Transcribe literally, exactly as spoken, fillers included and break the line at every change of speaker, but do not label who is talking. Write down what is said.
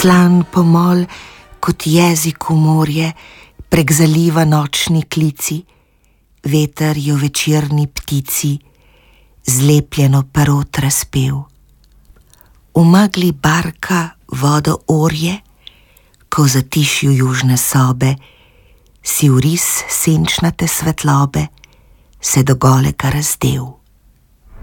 Slan pomol, kot jezik v morje, prek zaliva nočni klici, veter jo večerni ptici, zlepljeno perot razpev. V megli barka vodo orje, ko v zatišju južne sobe si vris senčnate svetlobe se do golega razdev.